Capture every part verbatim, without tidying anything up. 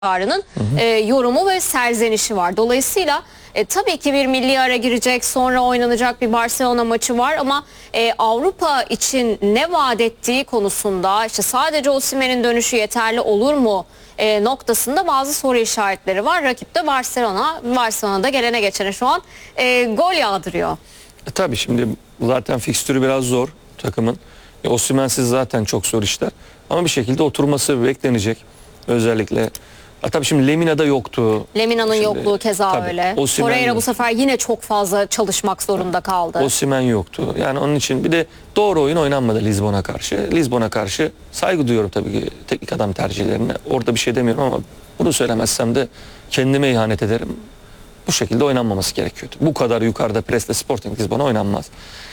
taraftarının e, yorumu ve serzenişi var. Dolayısıyla e, tabii ki bir milli ara girecek, sonra oynanacak bir Barcelona maçı var ama e, Avrupa için ne vaat ettiği konusunda işte sadece Osimhen'in dönüşü yeterli olur mu e, noktasında bazı soru işaretleri var. Rakip de Barcelona. Barcelona'da gelene geçene şu an e, gol yağdırıyor. E, tabii şimdi zaten fikstürü biraz zor takımın. E, Osimhen'siz zaten çok zor işler. Ama bir şekilde oturması beklenecek. Özellikle A, tabii şimdi Lemina'da yoktu. Lemina'nın Şimdi, yokluğu keza tabii, öyle. Osimhen Torreira yoktu. bu sefer yine çok fazla çalışmak zorunda kaldı. Osimhen yoktu. Yani onun için bir de doğru oyun oynanmadı Lizbon'a karşı. Lizbon'a karşı saygı duyuyorum tabii ki teknik adam tercihlerine. Orada bir şey demiyorum ama bunu söylemezsem de kendime ihanet ederim. Bu şekilde oynanmaması gerekiyordu. Bu kadar yukarıda presle Sporting Lizbon'a oynanmaz.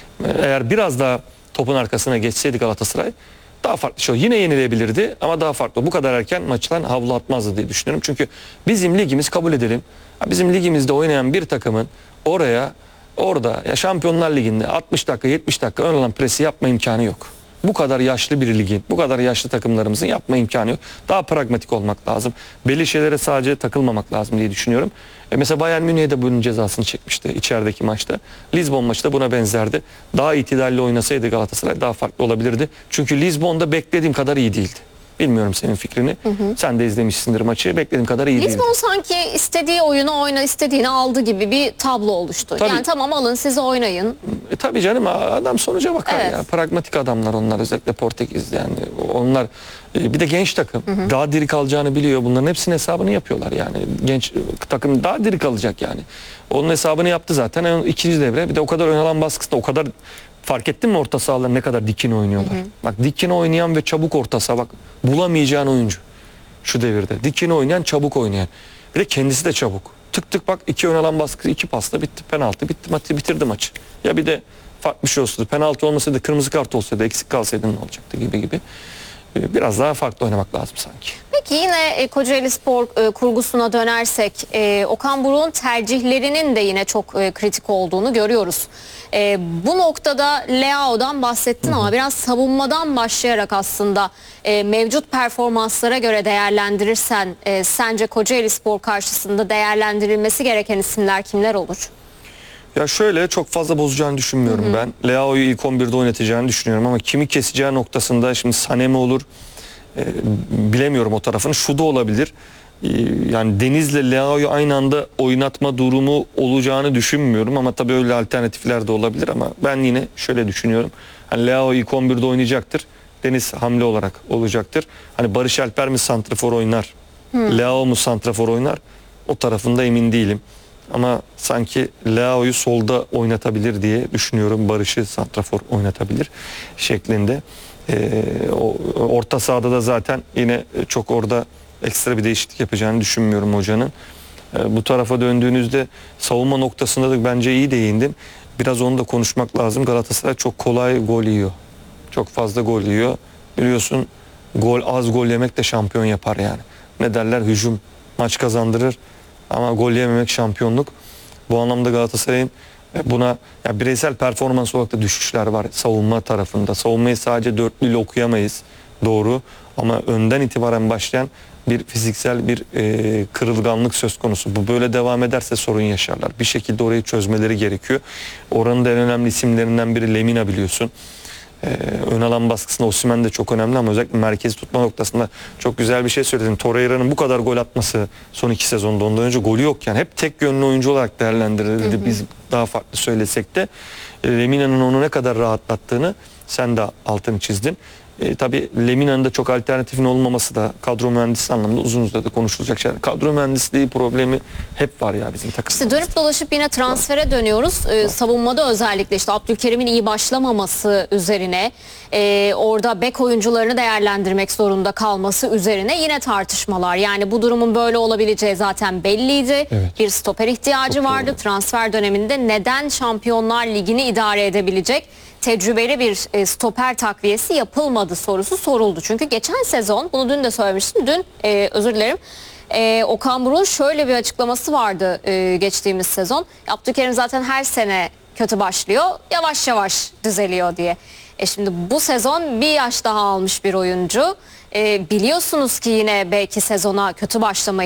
Eğer biraz daha topun arkasına geçseydi Galatasaray daha farklı şey. Yine yenilebilirdi ama daha farklı. Bu kadar erken maçtan havlu atmazdı diye düşünüyorum. Çünkü bizim ligimiz, kabul edelim, bizim ligimizde oynayan bir takımın oraya, orada ya Şampiyonlar Ligi'nde altmış dakika, yetmiş dakika ön alan presi yapma imkanı yok. Bu kadar yaşlı bir ligin, bu kadar yaşlı takımlarımızın yapma imkanı yok. Daha pragmatik olmak lazım. Belli şeylere sadece takılmamak lazım diye düşünüyorum. E mesela Bayern Münih'e de bunun cezasını çekmişti içerideki maçta. Lizbon maçı da buna benzerdi. Daha itidalli oynasaydı Galatasaray daha farklı olabilirdi. Çünkü Lizbon'da beklediğim kadar iyi değildi. Bilmiyorum senin fikrini. Hı hı. Sen de izlemişsindir maçı. Beklediğim kadar iyi Lizbon değildi. sanki istediği oyunu oyna, istediğini aldı gibi bir tablo oluştu. Tabii. Yani tamam alın siz oynayın. E tabii canım adam sonuca bakar Evet. ya. Pragmatik adamlar onlar, özellikle Portekiz yani. Onlar e, bir de genç takım. Hı hı. Daha diri kalacağını biliyor. Bunların hepsinin hesabını yapıyorlar yani. Genç takım daha diri kalacak yani. Onun hesabını yaptı zaten. Yani ikinci devre bir de o kadar ön alan baskısında o kadar fark ettin mi orta sahalar ne kadar dikine oynuyorlar. Hı hı. Bak dikine oynayan ve çabuk orta saha, bak bulamayacağın oyuncu şu devirde. Dikine oynayan, çabuk oynayan. Bir de kendisi de çabuk. Tık tık bak iki ön alan baskısı, iki pasla bitti, penaltı bitti, maçı bitirdi maçı. Ya bir de farklı bir şey olsaydı, penaltı olmasaydı, kırmızı kart olsaydı, eksik kalsaydı ne olacaktı gibi gibi. Biraz daha farklı oynamak lazım sanki. Peki yine e, Kocaeli Spor e, kurgusuna dönersek e, Okan Buruk'un tercihlerinin de yine çok e, kritik olduğunu görüyoruz. E, bu noktada Leao'dan bahsettin, hı hı, ama biraz savunmadan başlayarak aslında e, mevcut performanslara göre değerlendirirsen e, sence Kocaeli Spor karşısında değerlendirilmesi gereken isimler kimler olur? Ya şöyle, çok fazla bozacağını düşünmüyorum, hı hı, ben. Leao'yu ilk on birde oynatacağını düşünüyorum ama kimi keseceği noktasında şimdi Sané mi olur e, bilemiyorum o tarafını. Şu da olabilir. E, yani Deniz'le Leao'yu aynı anda oynatma durumu olacağını düşünmüyorum ama tabii öyle alternatifler de olabilir ama ben yine şöyle düşünüyorum. Hani Leao ilk on birde oynayacaktır. Deniz hamle olarak olacaktır. Hani Barış Alper mi santrafor oynar? Hı. Leao mu santrafor oynar? O tarafında emin değilim. Ama sanki Leao'yu solda oynatabilir diye düşünüyorum. Barış'ı santrafor oynatabilir şeklinde. Ee, o, orta sahada da zaten yine çok orada ekstra bir değişiklik yapacağını düşünmüyorum hocanın. Ee, bu tarafa döndüğünüzde savunma noktasında da bence iyi değindin. Biraz onu da konuşmak lazım. Galatasaray çok kolay gol yiyor. Çok fazla gol yiyor. Biliyorsun gol az gol yemek de şampiyon yapar yani. Ne derler? Hücum maç kazandırır. Ama gol yememek şampiyonluk. Bu anlamda Galatasaray'ın buna ya bireysel performans olarak da düşüşler var savunma tarafında. Savunmayı sadece dörtlüyle okuyamayız. Doğru. Ama önden itibaren başlayan bir fiziksel bir e, kırılganlık söz konusu. Bu böyle devam ederse sorun yaşarlar. Bir şekilde orayı çözmeleri gerekiyor. Oranın da en önemli isimlerinden biri Lemina, biliyorsun. Ee, ön alan baskısında Osimhen de çok önemli ama özellikle merkezi tutma noktasında çok güzel bir şey söyledin. Torreira'nın bu kadar gol atması son iki sezonda, ondan önce golü yok yani. Hep tek yönlü oyuncu olarak değerlendirildi. Hı hı. Biz daha farklı söylesek de e, Lemina'nın onu ne kadar rahatlattığını sen de altını çizdin. E, tabii Lemina'nın da çok alternatifin olmaması da kadro mühendisliği anlamında uzun uzadı konuşulacak şeyler. Kadro mühendisliği problemi hep var ya bizim takımda. İşte dönüp dolaşıp yine transfere dönüyoruz. Ee, savunmada özellikle işte Abdülkerim'in iyi başlamaması üzerine, e, orada bek oyuncularını değerlendirmek zorunda kalması üzerine yine tartışmalar. Yani bu durumun böyle olabileceği zaten belliydi. Evet. Bir stoper ihtiyacı çok vardı. Doğru. Transfer döneminde neden Şampiyonlar Ligi'ni idare edebilecek tecrübeli bir e, stoper takviyesi yapılmadı sorusu soruldu. Çünkü geçen sezon, bunu dün de söylemiştim, dün e, özür dilerim, e, Okan Buruk'un şöyle bir açıklaması vardı e, geçtiğimiz sezon. Abdülkerim zaten her sene kötü başlıyor, yavaş yavaş düzeliyor diye. E şimdi bu sezon bir yaş daha almış bir oyuncu. e, biliyorsunuz ki yine belki sezona kötü başlama